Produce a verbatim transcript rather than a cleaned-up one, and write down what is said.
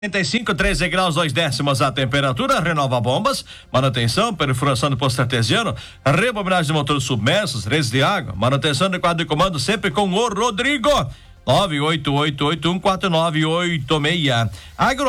trinta e cinco, treze graus, dois décimos a temperatura, renova bombas, manutenção, perfuração do posto artesiano, rebobinagem de motores submersos, redes de água, manutenção de quadro de comando, sempre com o Rodrigo. nove oito oito oito um quatro nove oito seis. Agro